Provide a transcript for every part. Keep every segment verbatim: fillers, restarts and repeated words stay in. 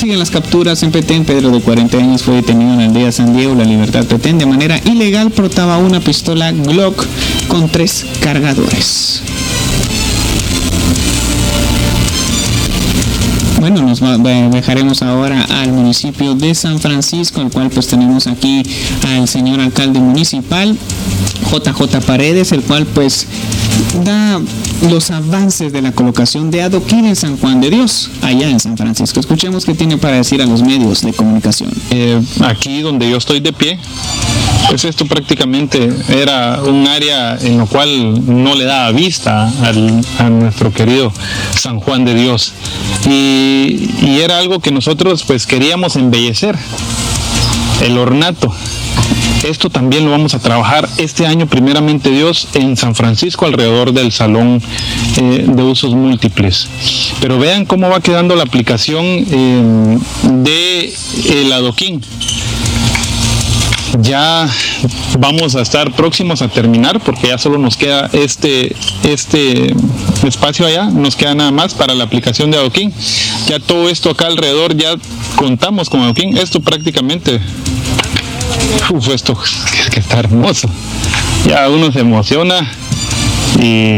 siguen las capturas en Petén. Pedro, de cuarenta años, fue detenido en la aldea San Diego, La Libertad, Petén, de manera ilegal. Portaba una pistola Glock con tres cargadores. Bueno, nos va, dejaremos ahora al municipio de San Francisco, el cual pues tenemos aquí al señor alcalde municipal, J J Paredes, el cual pues da los avances de la colocación de adoquín en San Juan de Dios, allá en San Francisco. Escuchemos qué tiene para decir a los medios de comunicación. Eh, aquí donde yo estoy de pie, pues esto prácticamente era un área en lo cual no le daba vista al, a nuestro querido San Juan de Dios, y, y era algo que nosotros pues queríamos embellecer, el ornato. Esto también lo vamos a trabajar este año, primeramente Dios, en San Francisco, alrededor del salón eh, de usos múltiples. Pero vean cómo va quedando la aplicación eh, de el adoquín. Ya vamos a estar próximos a terminar, porque ya solo nos queda este, este espacio allá, nos queda nada más para la aplicación de adoquín. Ya todo esto acá alrededor ya contamos con adoquín. Esto prácticamente, uf, esto es que está hermoso. Ya uno se emociona y,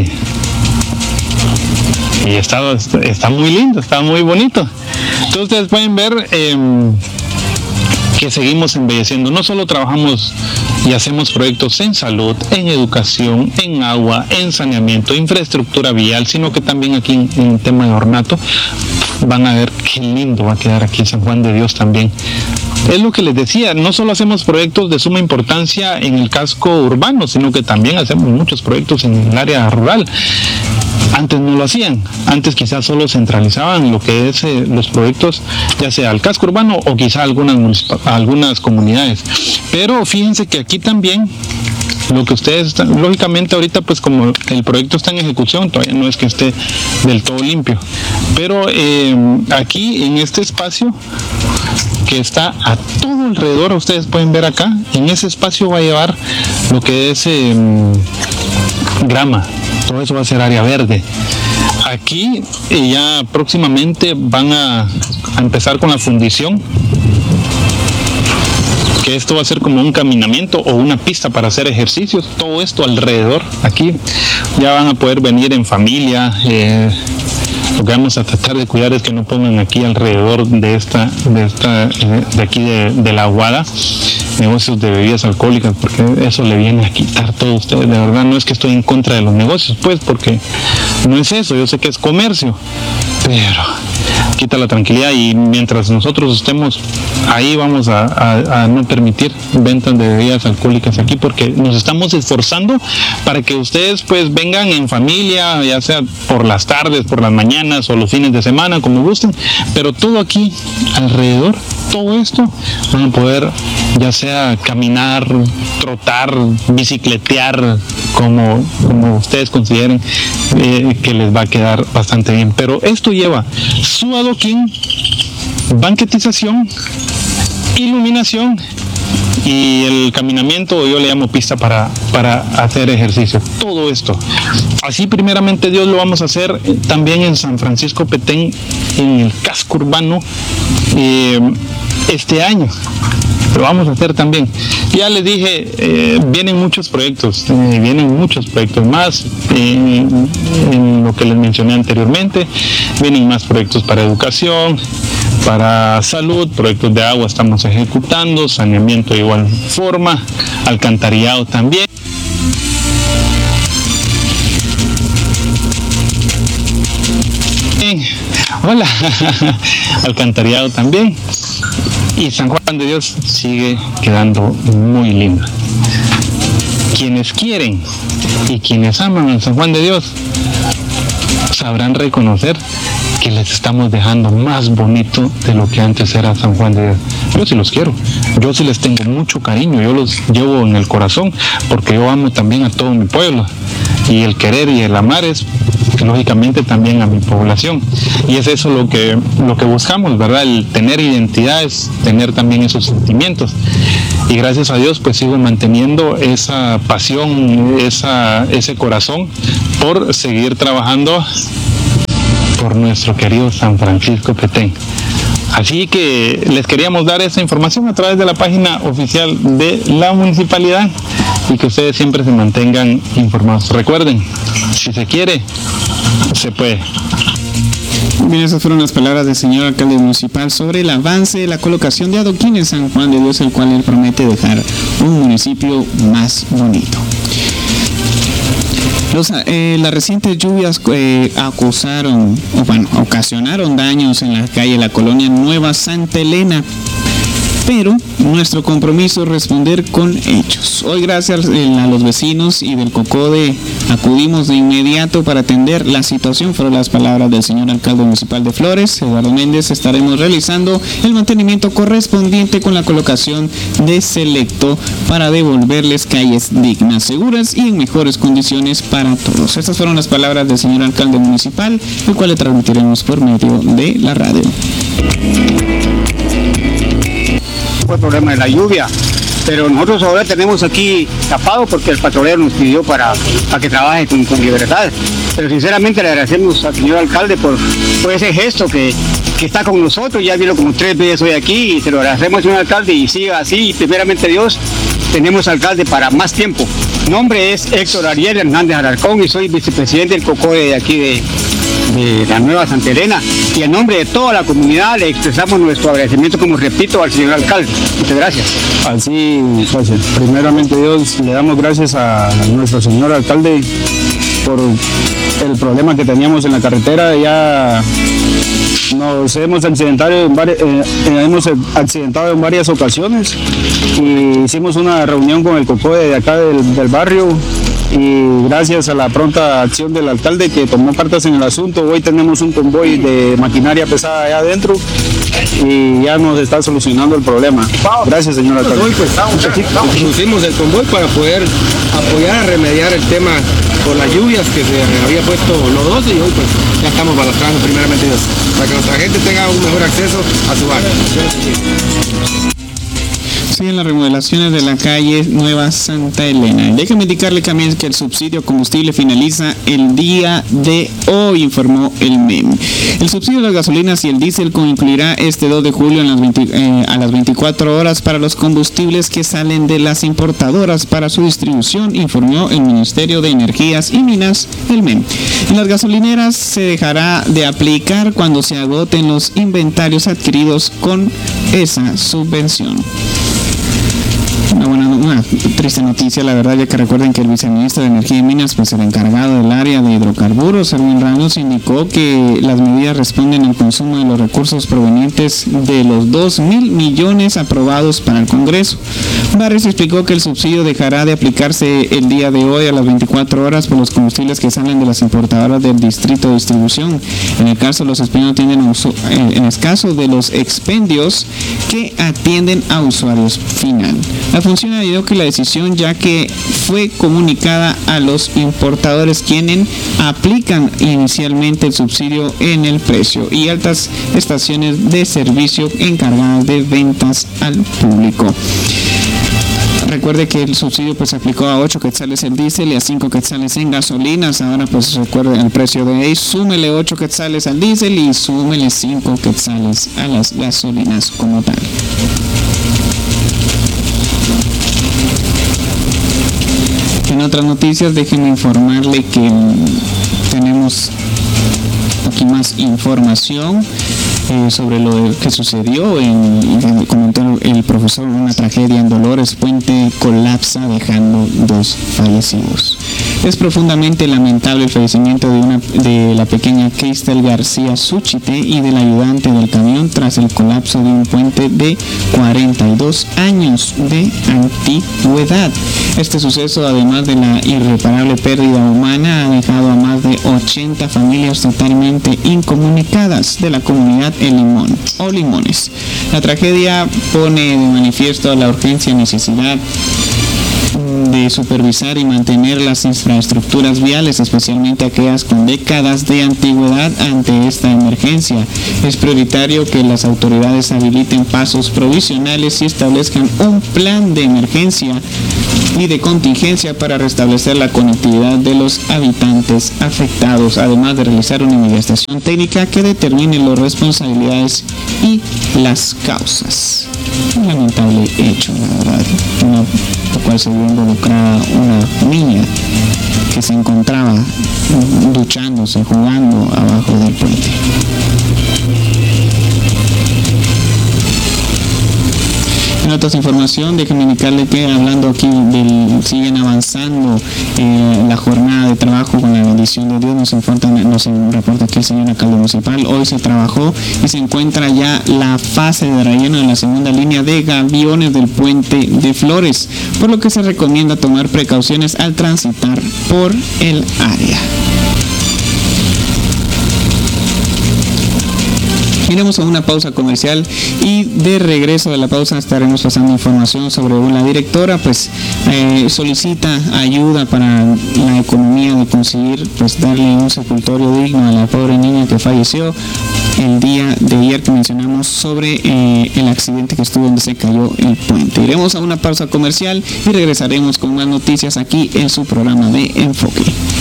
y está, está muy lindo, está muy bonito. Entonces ustedes pueden ver eh, que seguimos embelleciendo. No solo trabajamos y hacemos proyectos en salud, en educación, en agua, en saneamiento, infraestructura vial, sino que también aquí en, en tema de ornato. Van a ver qué lindo va a quedar aquí San Juan de Dios también. Es lo que les decía, no solo hacemos proyectos de suma importancia en el casco urbano, sino que también hacemos muchos proyectos en el área rural. Antes no lo hacían, antes quizás solo centralizaban lo que es eh, los proyectos, ya sea al casco urbano o quizá algunas, algunas comunidades. Pero fíjense que aquí también lo que ustedes están, lógicamente ahorita pues como el proyecto está en ejecución, todavía no es que esté del todo limpio, pero eh, aquí en este espacio que está a todo alrededor, ustedes pueden ver acá, en ese espacio va a llevar lo que es eh, grama, todo eso va a ser área verde. Aquí eh, ya próximamente van a, a empezar con la fundición, que esto va a ser como un caminamiento o una pista para hacer ejercicios. Todo esto alrededor, aquí ya van a poder venir en familia. Eh, lo que vamos a tratar de cuidar es que no pongan aquí alrededor de esta, de esta, eh, de aquí de, de la Aguada, negocios de bebidas alcohólicas, porque eso le viene a quitar todo a ustedes. De verdad, no es que estoy en contra de los negocios, pues, porque no es eso. Yo sé que es comercio, pero quita la tranquilidad, y mientras nosotros estemos ahí vamos a, a, a no permitir ventas de bebidas alcohólicas aquí, porque nos estamos esforzando para que ustedes pues vengan en familia, ya sea por las tardes, por las mañanas o los fines de semana, como gusten, pero todo aquí alrededor, todo esto van a poder ya sea caminar, trotar, bicicletear, como, como ustedes consideren eh, que les va a quedar bastante bien. Pero esto lleva su adoquín, banquetización, iluminación y el caminamiento, yo le llamo pista para, para hacer ejercicio. Todo esto. Así primeramente Dios lo vamos a hacer también en San Francisco Petén, en el casco urbano, eh, este año. Lo vamos a hacer también. Ya les dije, eh, vienen muchos proyectos, eh, vienen muchos proyectos más, eh, en lo que les mencioné anteriormente, vienen más proyectos para educación, para salud, proyectos de agua estamos ejecutando, saneamiento de igual forma, alcantarillado también. Hola, alcantarillado también. Y San Juan de Dios sigue quedando muy lindo. Quienes quieren y quienes aman a San Juan de Dios sabrán reconocer que les estamos dejando más bonito de lo que antes era San Juan de Dios. Yo sí los quiero, yo sí les tengo mucho cariño, yo los llevo en el corazón, porque yo amo también a todo mi pueblo, y el querer y el amar es lógicamente también a mi población, y es eso lo que, lo que buscamos, ¿verdad? El tener identidad es tener también esos sentimientos, y gracias a Dios pues sigo manteniendo esa pasión, esa, ese corazón por seguir trabajando por nuestro querido San Francisco Petén. Así que les queríamos dar esa información a través de la página oficial de la municipalidad y que ustedes siempre se mantengan informados. Recuerden, si se quiere, se puede. Bien, esas fueron las palabras del señor alcalde municipal sobre el avance de la colocación de adoquines en San Juan de Dios, el cual él promete dejar un municipio más bonito. Los, eh, las recientes lluvias eh, acusaron, o bueno, ocasionaron daños en la calle La Colonia Nueva Santa Elena, pero nuestro compromiso es responder con hechos. Hoy, gracias a los vecinos y del COCODE, acudimos de inmediato para atender la situación. Fueron las palabras del señor alcalde municipal de Flores, Eduardo Méndez. Estaremos realizando el mantenimiento correspondiente con la colocación de selecto para devolverles calles dignas, seguras y en mejores condiciones para todos. Estas fueron las palabras del señor alcalde municipal, el cual le transmitiremos por medio de la radio. Fue el problema de la lluvia, pero nosotros ahora tenemos aquí tapado porque el patrullero nos pidió para, para que trabaje con, con libertad, pero sinceramente le agradecemos al señor alcalde por, por ese gesto que, que está con nosotros. Ya vino como tres veces hoy aquí y se lo agradecemos al señor alcalde y siga así, y primeramente Dios, tenemos alcalde para más tiempo. Mi nombre es Héctor Ariel Hernández Alarcón y soy vicepresidente del COCODE de aquí de de la Nueva Santa Elena, y en nombre de toda la comunidad le expresamos nuestro agradecimiento, como repito, al señor alcalde. Muchas gracias. Así, pues, primeramente Dios, le damos gracias a nuestro señor alcalde por el problema que teníamos en la carretera. Ya nos hemos accidentado en varias, eh, hemos accidentado en varias ocasiones y hicimos una reunión con el COCODE de acá del, del barrio, y gracias a la pronta acción del alcalde que tomó cartas en el asunto, hoy tenemos un convoy de maquinaria pesada allá adentro y ya nos está solucionando el problema. Gracias, señor alcalde. Hoy pues pusimos el convoy para poder apoyar a remediar el tema por las lluvias que se había puesto lodoso, y hoy pues ya estamos balastrando primeramente Dios, para que nuestra gente tenga un mejor acceso a su barrio. Siguen las remodelaciones de la calle Nueva Santa Elena. Déjame indicarle también que el subsidio a combustible finaliza el día de hoy, informó el M E M. El subsidio de las gasolinas y el diésel concluirá este dos de julio en las veinte, eh, a las veinticuatro horas para los combustibles que salen de las importadoras para su distribución, informó el Ministerio de Energías y Minas, el M E M. En las gasolineras se dejará de aplicar cuando se agoten los inventarios adquiridos con esa subvención. Una buena, una triste noticia, la verdad, ya que recuerden que el viceministro de Energía y Minas, pues el encargado del área de hidrocarburos, Erwin Ramos, indicó que las medidas responden al consumo de los recursos provenientes de los dos mil millones aprobados para el Congreso. Barres explicó que el subsidio dejará de aplicarse el día de hoy a las veinticuatro horas por los combustibles que salen de las importadoras del distrito de distribución. En el caso de los expendios atienden a usu- en el caso de los expendios que atienden a usuarios final. La función añadió que la decisión, ya que fue comunicada a los importadores, quienes aplican inicialmente el subsidio en el precio, y altas estaciones de servicio encargadas de ventas al público. Recuerde que el subsidio pues se aplicó a ocho quetzales el diésel y a cinco quetzales en gasolinas. Ahora pues recuerde el precio de ahí, súmele ocho quetzales al diésel y súmele cinco quetzales a las gasolinas como tal. En otras noticias, déjenme informarle que tenemos aquí más información eh, sobre lo que sucedió. En, comentó el profesor, una tragedia en Dolores Puente colapsa dejando dos fallecidos. Es profundamente lamentable el fallecimiento de, una, de la pequeña Keistel García Suchite y del ayudante del camión tras el colapso de un puente de cuarenta y dos años de antigüedad. Este suceso, además de la irreparable pérdida humana, ha dejado a más de ochenta familias totalmente incomunicadas de la comunidad El Limón o Limones. La tragedia pone de manifiesto la urgencia y necesidad de supervisar y mantener las infraestructuras viales, especialmente aquellas con décadas de antigüedad ante esta emergencia. Es prioritario que las autoridades habiliten pasos provisionales y establezcan un plan de emergencia y de contingencia para restablecer la conectividad de los habitantes afectados, además de realizar una investigación técnica que determine las responsabilidades y las causas. Un lamentable hecho, la verdad, una, por cual se vio involucrada una niña que se encontraba duchándose, jugando abajo del puente. En otras información, déjenme indicarle que hablando aquí del, siguen avanzando eh, la jornada de trabajo con la bendición de Dios. Nos informa, nos reporta aquí el señor alcalde municipal. Hoy se trabajó y se encuentra ya la fase de relleno de la segunda línea de gaviones del puente de Flores, por lo que se recomienda tomar precauciones al transitar por el área. Iremos a una pausa comercial y de regreso de la pausa estaremos pasando información sobre una directora pues eh, solicita ayuda para la economía de conseguir pues darle un sepultorio digno a la pobre niña que falleció el día de ayer que mencionamos sobre eh, el accidente que estuvo donde se cayó el puente. Iremos a una pausa comercial y regresaremos con más noticias aquí en su programa de Enfoque.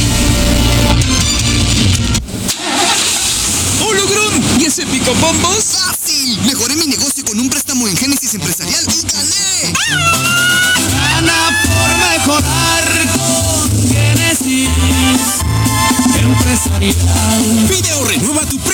¿Y ese picopompos? ¡Fácil! Mejoré mi negocio con un préstamo en Génesis Empresarial y gané. Gana por mejorar con Génesis Empresarial. Pide o renueva tu préstamo